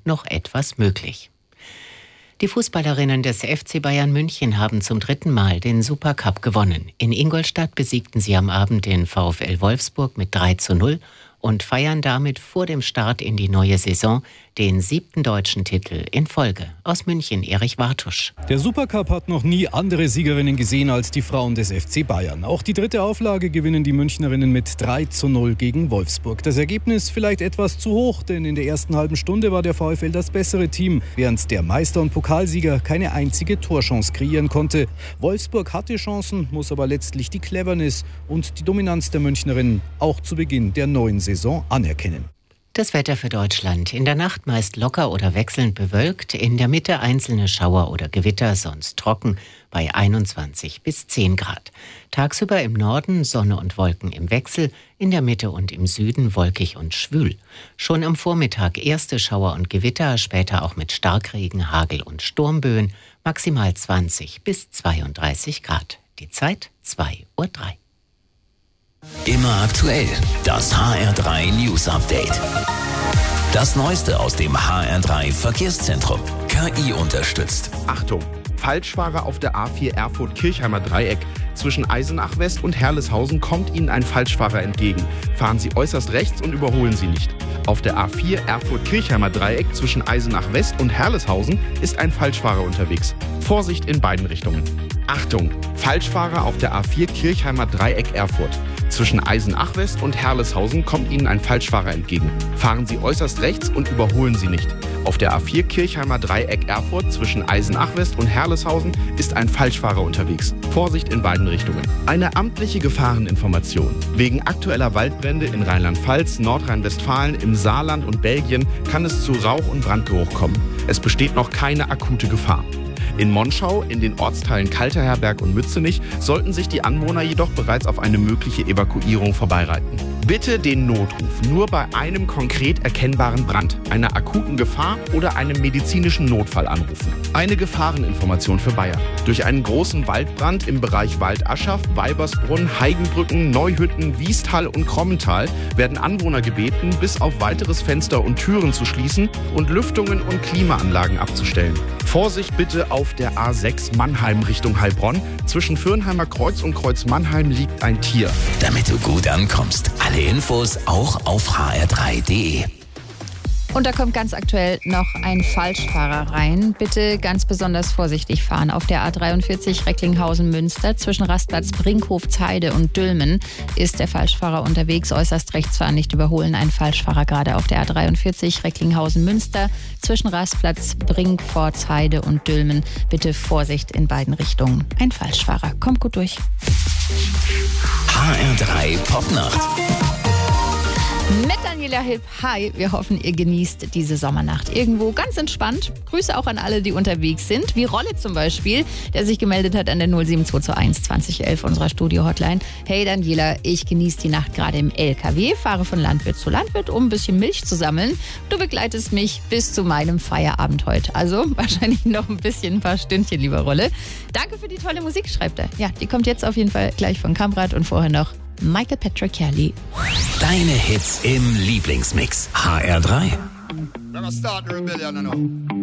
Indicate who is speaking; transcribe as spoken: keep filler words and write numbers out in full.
Speaker 1: noch etwas möglich. Die Fußballerinnen des F C Bayern München haben zum dritten Mal den Supercup gewonnen. In Ingolstadt besiegten sie am Abend den VfL Wolfsburg mit drei zu null und feiern damit vor dem Start in die neue Saison den siebten deutschen Titel in Folge. Aus München, Erich Wartusch.
Speaker 2: Der Supercup hat noch nie andere Siegerinnen gesehen als die Frauen des F C Bayern. Auch die dritte Auflage gewinnen die Münchnerinnen mit drei zu null gegen Wolfsburg. Das Ergebnis vielleicht etwas zu hoch, denn in der ersten halben Stunde war der VfL das bessere Team, während der Meister- und Pokalsieger keine einzige Torchance kreieren konnte. Wolfsburg hatte Chancen, muss aber letztlich die Cleverness und die Dominanz der Münchnerinnen auch zu Beginn der neuen Saison anerkennen.
Speaker 1: Das Wetter für Deutschland. In der Nacht meist locker oder wechselnd bewölkt, in der Mitte einzelne Schauer oder Gewitter, sonst trocken bei einundzwanzig bis zehn Grad. Tagsüber im Norden Sonne und Wolken im Wechsel, in der Mitte und im Süden wolkig und schwül. Schon am Vormittag erste Schauer und Gewitter, später auch mit Starkregen, Hagel und Sturmböen, maximal zwanzig bis zweiunddreißig Grad. Die Zeit zwei Uhr drei.
Speaker 3: Immer aktuell, das H R drei News Update. Das Neueste aus dem H R drei Verkehrszentrum. K I unterstützt.
Speaker 4: Achtung! Falschfahrer auf der A vier Erfurt-Kirchheimer Dreieck. Zwischen Eisenach West und Herleshausen kommt Ihnen ein Falschfahrer entgegen. Fahren Sie äußerst rechts und überholen Sie nicht. Auf der A vier Erfurt-Kirchheimer Dreieck zwischen Eisenach West und Herleshausen ist ein Falschfahrer unterwegs. Vorsicht in beiden Richtungen. Achtung! Falschfahrer auf der A vier Kirchheimer Dreieck Erfurt. Zwischen Eisenach West und Herleshausen kommt Ihnen ein Falschfahrer entgegen. Fahren Sie äußerst rechts und überholen Sie nicht. Auf der A vier Kirchheimer Dreieck Erfurt zwischen Eisenach West und Herleshausen ist ein Falschfahrer unterwegs. Vorsicht in beiden Richtungen. Eine amtliche Gefahreninformation. Wegen aktueller Waldbrände in Rheinland-Pfalz, Nordrhein-Westfalen, im Saarland und Belgien kann es zu Rauch- und Brandgeruch kommen. Es besteht noch keine akute Gefahr. In Monschau, in den Ortsteilen Kalterherberg und Mützenich, sollten sich die Anwohner jedoch bereits auf eine mögliche Evakuierung vorbereiten. Bitte den Notruf nur bei einem konkret erkennbaren Brand, einer akuten Gefahr oder einem medizinischen Notfall anrufen. Eine Gefahreninformation für Bayern. Durch einen großen Waldbrand im Bereich Waldaschach, Weibersbrunn, Heigenbrücken, Neuhütten, Wiestal und Krommental werden Anwohner gebeten, bis auf weiteres Fenster und Türen zu schließen und Lüftungen und Klimaanlagen abzustellen. Vorsicht bitte auf der A sechs Mannheim Richtung Heilbronn. Zwischen Fürnheimer Kreuz und Kreuz Mannheim liegt ein Tier.
Speaker 3: Damit du gut ankommst. Alle Infos auch auf h r drei punkt d e.
Speaker 5: Und da kommt ganz aktuell noch ein Falschfahrer rein. Bitte ganz besonders vorsichtig fahren. Auf der A dreiundvierzig Recklinghausen-Münster zwischen Rastplatz Brinkhof, Zeide und Dülmen ist der Falschfahrer unterwegs. Äußerst rechts fahren, nicht überholen. Ein Falschfahrer gerade auf der A dreiundvierzig Recklinghausen-Münster zwischen Rastplatz Brinkhof, Zeide und Dülmen. Bitte Vorsicht in beiden Richtungen. Ein Falschfahrer. Kommt gut durch.
Speaker 3: H R drei Popnacht.
Speaker 5: Mit Daniela Hipp. Hi, wir hoffen, ihr genießt diese Sommernacht irgendwo ganz entspannt. Grüße auch an alle, die unterwegs sind, wie Rolle zum Beispiel, der sich gemeldet hat an der null sieben zwei zwei eins zwanzig elf unserer Studio-Hotline. Hey Daniela, ich genieße die Nacht gerade im L K W, fahre von Landwirt zu Landwirt, um ein bisschen Milch zu sammeln. Du begleitest mich bis zu meinem Feierabend heute. Also wahrscheinlich noch ein bisschen, ein paar Stündchen, lieber Rolle. Danke für die tolle Musik, schreibt er. Ja, die kommt jetzt auf jeden Fall gleich von Kamprad und vorher noch Michael Patrick Kelly.
Speaker 3: Deine Hits im Lieblingsmix. H R drei.
Speaker 6: We're gonna start the rebellion now.